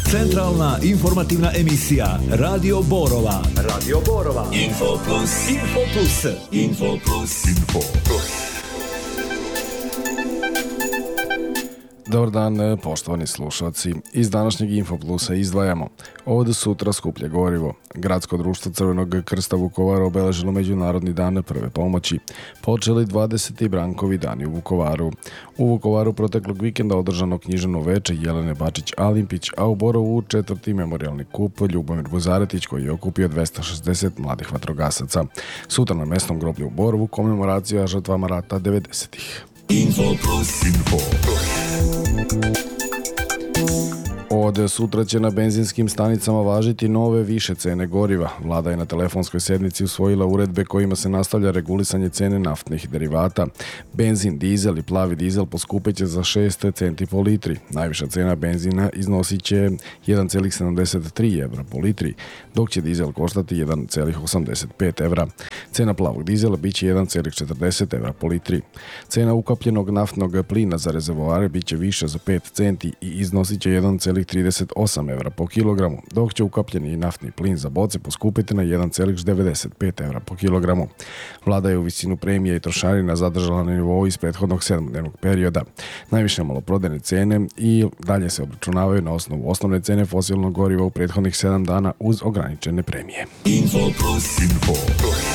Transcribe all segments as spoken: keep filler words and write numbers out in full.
Centralna informativna emisija Radio Borova. Radio Borova. Info Plus. Info Plus. Info Plus. Info Plus. Dobar dan, poštovani slušalci. Iz današnjeg Info Plusa izdvajamo: od sutra skuplje gorivo. Gradsko društvo Crvenog krsta Vukovara obeležilo Međunarodni dan prve pomoći. Počeli dvadeseti Brankovi dani u Vukovaru. U Vukovaru proteklog vikenda održano književno veče Jelene Bačić-Alimpić, a u Borovu četvrti memorijalni kup Ljubomir Buzaretić, koji je okupio dvesta šezdeset mladih vatrogasaca. Sutra na mesnom groblju u Borovu komemoracija žrtvama rata devedesetih. Info Plus. Info Plus. Od sutra će na benzinskim stanicama važiti nove više cene goriva. Vlada je na telefonskoj sjednici usvojila uredbe kojima se nastavlja regulisanje cene naftnih derivata. Benzin, dizel i plavi dizel poskupeće za šest centi po litri. Najviša cena benzina iznosit će jedan zarez sedamdeset tri evra po litri, dok će dizel koštati jedan zarez osamdeset pet evra. Cena plavog dizela bit će jedan zarez četrdeset evra po litri. Cena ukapljenog naftnog plina za rezervoare bit će više za pet centi i iznosit će jedan zarez trideset osam evra po kilogramu, dok će ukapljeni naftni plin za boce poskupiti na jedan zarez devedeset pet evra po kilogramu. Vlada je u visinu premije i trošarina zadržala na nivou iz prethodnog sedmodnevnog perioda. Najviše maloprodajne cene i dalje se obračunavaju na osnovu osnovne cene fosilnog goriva u prethodnih sedam dana uz ograničene premije. Info Plus. Info Plus.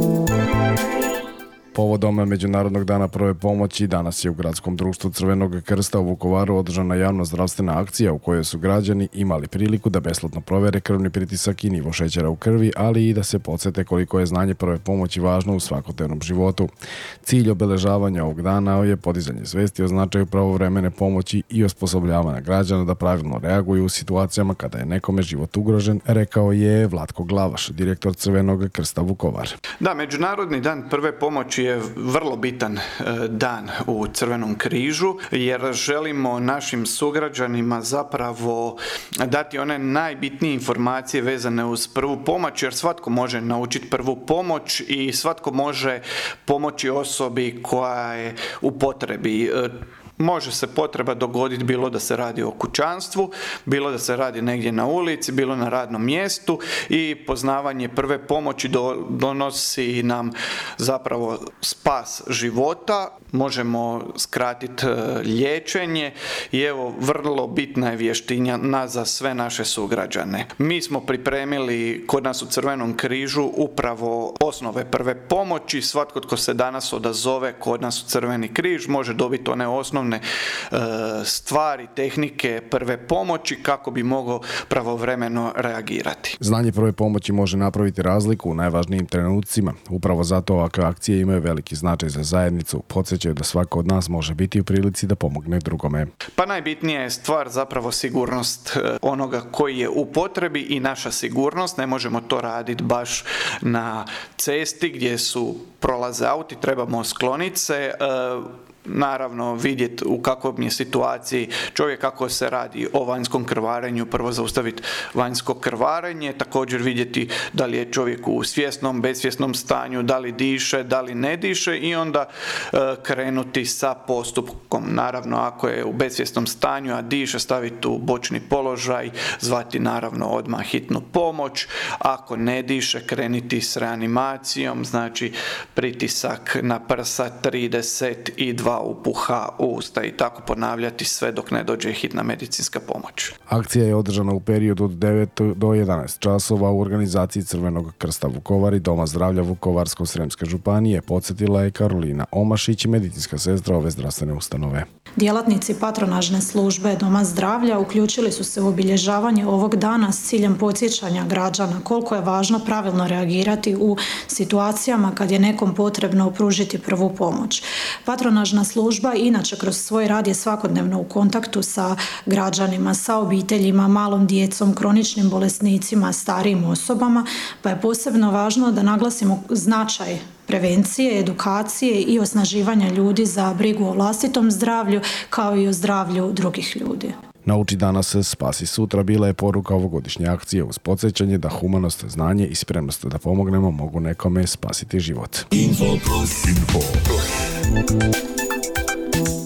Povodom Međunarodnog dana prve pomoći danas je u Gradskom društvu Crvenog krsta u Vukovaru održana javna zdravstvena akcija u kojoj su građani imali priliku da besplatno provere krvni pritisak i nivo šećera u krvi, ali i da se podsjete koliko je znanje prve pomoći važno u svakodnevnom životu. Cilj obeležavanja ovog dana je podizanje svesti o značaju pravovremene pomoći i osposobljavanja građana da pravilno reaguju u situacijama kada je nekome život ugrožen, rekao je Vlatko Glavaš, direktor Crvenog krsta Vukovar. Da, Međunarodni dan prve pomoći je vrlo bitan dan u Crvenom križu, jer želimo našim sugrađanima zapravo dati one najbitnije informacije vezane uz prvu pomoć, jer svatko može naučiti prvu pomoć i svatko može pomoći osobi koja je u potrebi. Može se potreba dogoditi bilo da se radi o kućanstvu, bilo da se radi negdje na ulici, bilo na radnom mjestu, i poznavanje prve pomoći do, donosi nam zapravo spas života. Možemo skratiti liječenje i evo, vrlo bitna je vještina za sve naše sugrađane. Mi smo pripremili kod nas u Crvenom križu upravo osnove prve pomoći. Svatko tko se danas odazove kod nas u Crveni križ može dobiti one osnovne stvari, tehnike prve pomoći kako bi mogao pravovremeno reagirati. Znanje prve pomoći može napraviti razliku u najvažnijim trenucima. Upravo zato ovakve akcije imaju veliki značaj za zajednicu. Podsjećaju da svako od nas može biti u prilici da pomogne drugome. Pa najbitnija je stvar zapravo sigurnost onoga koji je u potrebi i naša sigurnost. Ne možemo to raditi baš na cesti gdje su prolaze auti, trebamo skloniti se. Naravno, vidjeti u kakvom je situaciji čovjek, kako se radi o vanjskom krvarenju, prvo zaustaviti vanjsko krvarenje, također vidjeti da li je čovjek u svjesnom, besvjesnom stanju, da li diše, da li ne diše, i onda e, krenuti sa postupkom. Naravno, ako je u besvjesnom stanju, a diše, staviti u bočni položaj, zvati naravno odmah hitnu pomoć. Ako ne diše, krenuti s reanimacijom, znači pritisak na prsa trideset dva upuha u usta i tako ponavljati sve dok ne dođe hitna medicinska pomoć. Akcija je održana u periodu od devet do jedanaest časova u organizaciji Crvenog krsta Vukovar i Doma zdravlja Vukovarsko-srijemske županije, podsjetila je Karolina Omašić, medicinska sestra ove zdravstvene ustanove. Djelatnici patronažne službe Doma zdravlja uključili su se u obilježavanje ovog dana s ciljem podsjećanja građana koliko je važno pravilno reagirati u situacijama kad je nekom potrebno pružiti prvu pomoć. Patronažna služba inače kroz svoj rad je svakodnevno u kontaktu sa građanima, sa obiteljima, malom djecom, kroničnim bolesnicima, starijim osobama, pa je posebno važno da naglasimo značaj prevencije, edukacije i osnaživanja ljudi za brigu o vlastitom zdravlju kao i o zdravlju drugih ljudi. Nauči danas, spasi sutra bila je poruka ovogodišnje akcije uz podsjećanje da humanost, znanje i spremnost da pomognemo mogu nekome spasiti život. Info Plus. Info Plus.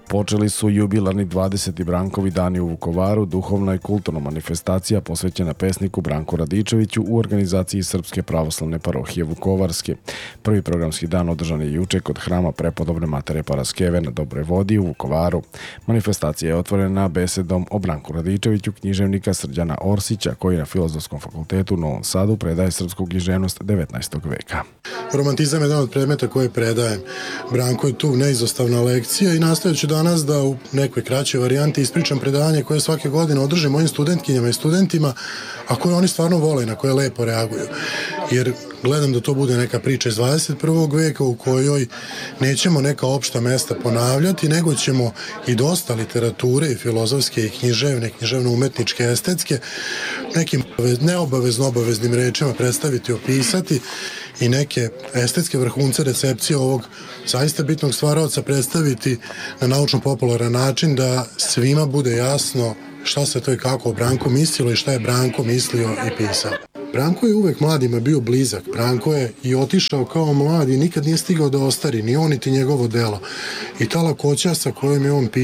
Počeli su jubilarni dvadeseti Brankovi dani u Vukovaru, duhovna i kulturna manifestacija posvećena pesniku Branku Radičeviću u organizaciji Srpske pravoslavne parohije Vukovarske. Prvi programski dan održan je juče kod hrama prepodobne Matere Paraskeve na Dobroj vodi u Vukovaru. Manifestacija je otvorena besedom o Branku Radičeviću književnika Srđana Orsića, koji na Filozofskom fakultetu u Novom Sadu predaje srpsku književnost devetnaestog veka. Romantizam je jedan od predmeta koje predajem. Branko je tu neizostavna lekcija i nastavit ću danas da u nekoj kraćoj varijanti ispričam predavanje koje svake godine održim mojim studentkinjama i studentima, a koje oni stvarno vole i na koje lepo reaguju. Jer gledam da to bude neka priča iz dvadeset prvog veka u kojoj nećemo neka opšta mesta ponavljati, nego ćemo i dosta literature i filozofske i književne, književno-umetničke, estetske nekim neobavezno obaveznim rečima predstaviti, opisati i neke estetske vrhunce recepcije ovog zaista bitnog stvaraoca predstaviti na naučno-popularan način da svima bude jasno šta se to i kako o Branku mislilo i šta je Branko mislio i pisao. Branko je uvek mladima bio blizak. Branko je i otišao kao mlad i nikad nije stigao da ostari, ni on niti njegovo delo. I ta lakoća sa kojom je on pisao